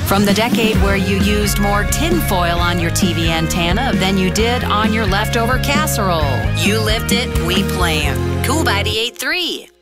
From the decade where you used more tinfoil on your TV antenna than you did on your leftover casserole. You lived it, we planned. Cool 98.3.